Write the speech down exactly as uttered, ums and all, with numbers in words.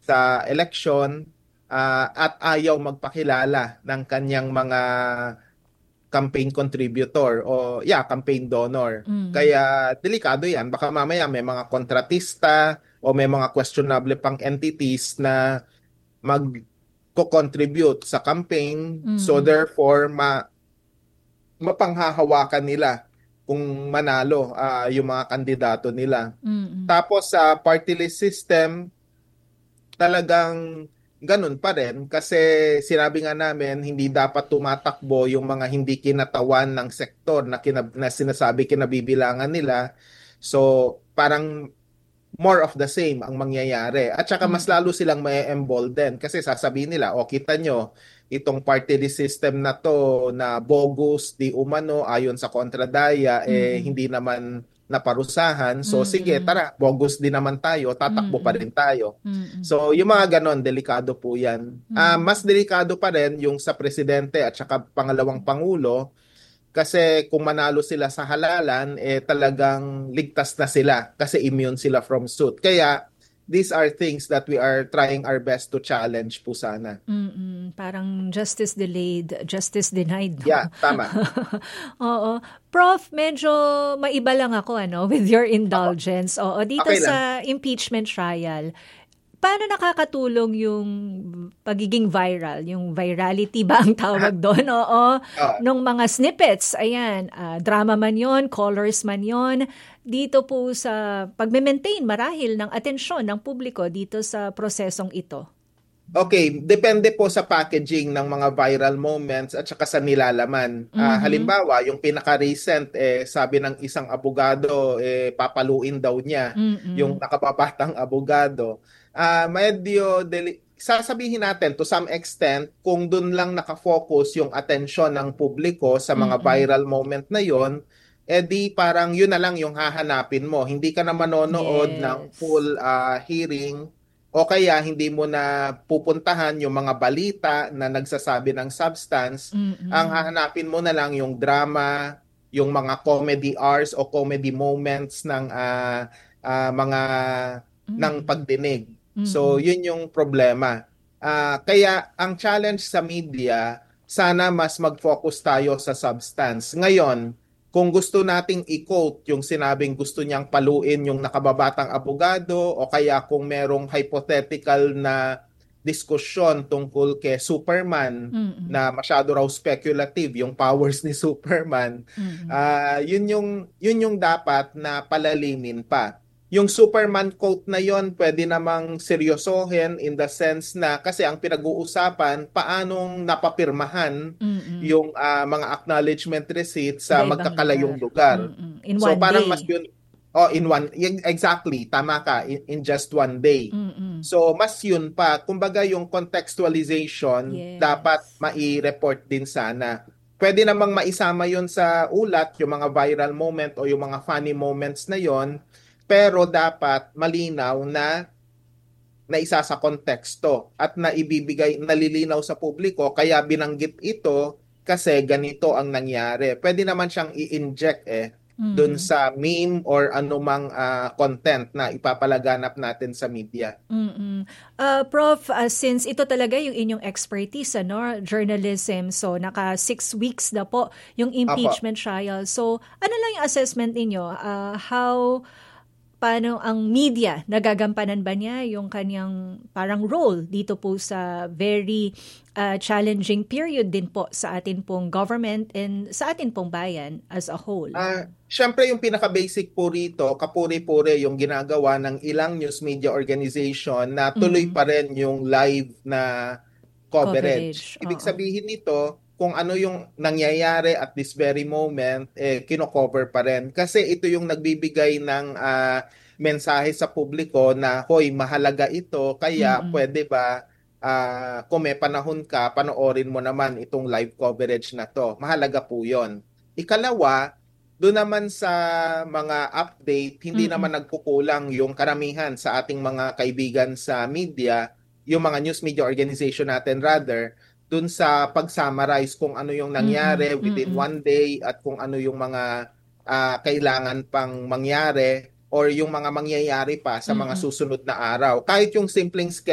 sa eleksyon ah, at ayaw magpakilala ng kanyang mga campaign contributor o yeah, campaign donor. Mm. Kaya delikado 'yan. Baka mamaya may mga kontratista o may mga questionable pang entities na mag-contribute sa campaign. So Mm. therefore, ma mapanghahawakan nila kung manalo ah, yung mga kandidato nila. Mm. Tapos sa party list system, talagang ganun pa rin kasi sinabi nga namin hindi dapat tumatakbo yung mga hindi kinatawan ng sektor na, kinab- na sinasabi kinabibilangan nila. So parang more of the same ang mangyayari. At saka mas Mm. lalo silang may embolden kasi sasabihin nila, o kita nyo, itong party list system na to na bogus, di umano, ayon sa kontradaya, eh Mm. hindi naman naparusahan. So sige, Mm. tara, bogus din naman tayo, tatakbo pa Mm. rin tayo. Mm. So yung mga ganon, delikado po yan. Ah, Mm. mas delikado pa rin yung sa presidente at saka pangalawang pangulo kasi kung manalo sila sa halalan, eh talagang ligtas na sila kasi immune sila from suit. Kaya these are things that we are trying our best to challenge po sana. Mm. Parang justice delayed, justice denied, Yeah, no? tama. Oo. Prof, medyo maiba lang ako ano with your Oo, indulgence. Oo, dito okay lang. sa impeachment trial, paano nakakatulong yung pagiging viral, yung virality ba ang tawag doon? Oo, Oo. nung mga snippets, ayan, ah, drama man yon, colors man yon, dito po sa pagme-maintain marahil ng atensyon ng publiko dito sa prosesong ito. Okay, depende po sa packaging ng mga viral moments at saka sa nilalaman. Ah, Mhm. halimbawa, yung pinaka-recent, eh, sabi ng isang abogado, eh, papaluin daw niya yung Mm. nakababatang abogado. Ah, medyo, deli- sasabihin natin to some extent, kung dun lang nakafocus yung atensyon ng publiko sa mga Mm. viral moment na yon, eh di parang yun na lang yung hahanapin mo. Hindi ka na manonood ng Yes. full ah, hearing o kaya hindi mo na pupuntahan yung mga balita na nagsasabi ng substance, ang Mm. hahanapin mo na lang yung drama, yung mga comedy hours o comedy moments ng ah, ah, mga ng Mm. pagdinig. So, Mm. yun yung problema. Ah, kaya ang challenge sa media, sana mas mag-focus tayo sa substance. Ngayon, kung gusto nating i-quote yung sinabing gusto niyang paluin yung nakababatang abogado o kaya kung merong hypothetical na diskusyon tungkol kay Superman Mm. na masyado raw speculative yung powers ni Superman, Mm. ah yun yung yun yung dapat na palalimin pa. Yung Superman quote na yon pwede namang seryosohin in the sense na kasi ang pinag-uusapan paanong napapirmahan Mm. yung ah, mga acknowledgement receipt sa Iba-ibang magkakalayong lugar. lugar. Mm. In So one parang mas day. yun, oh in one, y- exactly, tama ka, in, in just one day. Mm. So mas yun pa, kumbaga yung contextualization dapat Yes. mai-report din sana. Pwede namang maisama yun sa ulat, yung mga viral moment o yung mga funny moments na yon, pero dapat malinaw na naisa sa konteksto at naibibigay nalilinaw sa publiko kaya binanggit ito kasi ganito ang nangyari. Pwede naman siyang i-inject eh dun Mm. sa meme or anumang ah, content na ipapalaganap natin sa media. Mm. Ah, Prof, ah, since ito talaga yung inyong expertise, ano, journalism, so naka six weeks na po yung Apo. impeachment trial. So, ano lang yung assessment ninyo? Ah, how paano ang media nagagampanan ba niya yung kanyang parang role dito po sa very uh, challenging period din po sa atin pong government and sa atin pong bayan as a whole? Ah, syempre yung pinaka-basic po rito, kapuri-puri yung ginagawa ng ilang news media organization na tuloy Mm. pa rin yung live na coverage. Coverage, Ibig oo. sabihin nito, kung ano yung nangyayari at this very moment, eh, kino-cover pa rin. Kasi ito yung nagbibigay ng ah, mensahe sa publiko na, hoy, mahalaga ito, kaya Mm. pwede ba, ah, kung may panahon ka, panoorin mo naman itong live coverage na to. Mahalaga po yon. Ikalawa, doon naman sa mga update, hindi naman Mm. nagkukulang yung karamihan sa ating mga kaibigan sa media, yung mga news media organization natin rather, dun sa pag-summarize kung ano yung Mm. nangyari within Mm. one day at kung ano yung mga ah, kailangan pang mangyari or yung mga mangyayari pa sa mga Mm. susunod na araw. Kahit yung simpleng